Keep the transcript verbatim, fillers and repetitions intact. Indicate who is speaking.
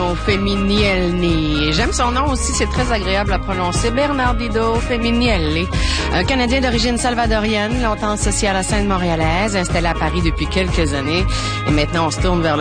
Speaker 1: Feminielli. J'aime son nom aussi, c'est très agréable à prononcer. Bernardino Feminielli. Un Canadien d'origine salvadorienne, longtemps associé à la scène montréalaise, installé à Paris depuis quelques années. Et maintenant, on se tourne vers